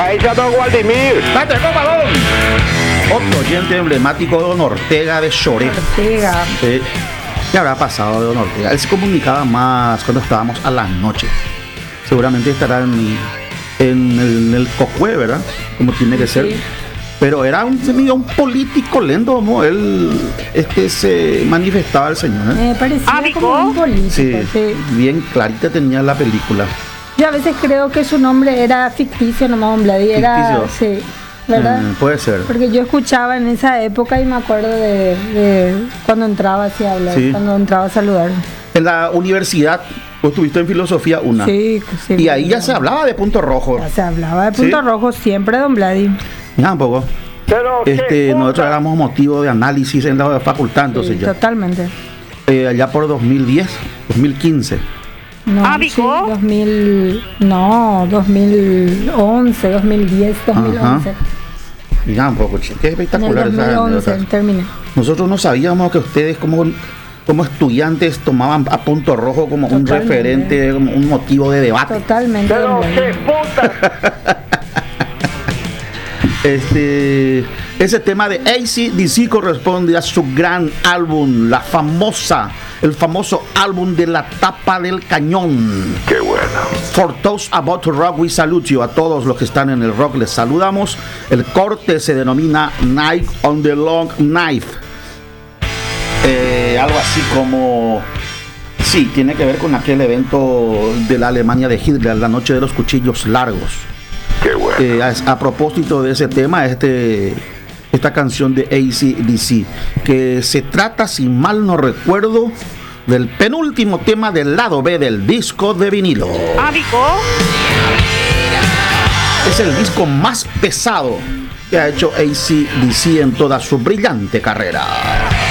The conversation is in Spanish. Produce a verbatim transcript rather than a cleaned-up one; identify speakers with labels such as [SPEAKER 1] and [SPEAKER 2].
[SPEAKER 1] Ahí está don Waldimir.
[SPEAKER 2] ¡Date, copadón! Otro oyente emblemático de Don Ortega de Choré.
[SPEAKER 3] Ortega.
[SPEAKER 2] Eh, ¿Qué habrá pasado de Don Ortega? Él se comunicaba más cuando estábamos a la noche. Seguramente estará en, en el, en el Cocue, ¿verdad? Como tiene que ser.
[SPEAKER 3] Sí.
[SPEAKER 2] Pero era un, un político lento, ¿no? Él este, se manifestaba el señor. ¿eh?
[SPEAKER 3] Me parecía
[SPEAKER 4] ¿Amigo?
[SPEAKER 3] como un político.
[SPEAKER 2] Sí,
[SPEAKER 3] Sí.
[SPEAKER 2] bien clarita tenía la película.
[SPEAKER 3] Yo a veces creo que su nombre era ficticio, nomás un Blady. Era,
[SPEAKER 2] ¿Ficticio?
[SPEAKER 3] sí, ¿verdad?
[SPEAKER 2] Mm, puede ser.
[SPEAKER 3] Porque yo escuchaba en esa época y me acuerdo de, de cuando entraba así a hablar,
[SPEAKER 2] Sí.
[SPEAKER 3] cuando entraba a saludar.
[SPEAKER 2] En la universidad, vos estuviste en filosofía una.
[SPEAKER 3] Sí, sí.
[SPEAKER 2] Y ahí ya se hablaba de punto rojo.
[SPEAKER 3] Ya se hablaba de punto
[SPEAKER 2] ¿Sí?
[SPEAKER 3] rojo siempre, don Blady.
[SPEAKER 2] Ya un poco.
[SPEAKER 1] Pero qué
[SPEAKER 2] Este,
[SPEAKER 1] puta.
[SPEAKER 2] nosotros éramos motivo de análisis en la facultad, entonces
[SPEAKER 3] Sí,
[SPEAKER 2] ya.
[SPEAKER 3] totalmente.
[SPEAKER 2] Eh, allá por dos mil diez, dos mil quince.
[SPEAKER 3] No,
[SPEAKER 4] Ah,
[SPEAKER 3] sí,
[SPEAKER 4] ¿Vico?
[SPEAKER 3] dos mil, no, dos mil once, dos mil diez, dos mil once.
[SPEAKER 2] Ya un poco, che, qué
[SPEAKER 3] En el
[SPEAKER 2] espectacular esa
[SPEAKER 3] dos mil once
[SPEAKER 2] anécdota.
[SPEAKER 3] terminé.
[SPEAKER 2] Nosotros no sabíamos que ustedes como, como estudiantes tomaban a punto rojo como un
[SPEAKER 3] Totalmente.
[SPEAKER 2] referente, como un motivo de debate.
[SPEAKER 3] Totalmente.
[SPEAKER 1] Pero
[SPEAKER 3] don Blady.
[SPEAKER 1] qué puta.
[SPEAKER 2] Este, ese tema de A C D C corresponde a su gran álbum, la famosa, el famoso álbum de la tapa del cañón.
[SPEAKER 1] Qué bueno.
[SPEAKER 2] For those about to rock, we salute you. A todos los que están en el rock les saludamos. El corte se denomina Knife on the Long Knife. Eh, algo así como... Sí, tiene que ver con aquel evento de la Alemania de Hitler, la noche de los cuchillos largos.
[SPEAKER 1] Qué bueno.
[SPEAKER 2] Eh, a, a propósito de ese tema, este, esta canción de A C D C, que se trata, si mal no recuerdo, del penúltimo tema del lado B del disco de vinilo.
[SPEAKER 4] Amigo.
[SPEAKER 2] Es el disco más pesado que ha hecho A C D C en toda su brillante carrera.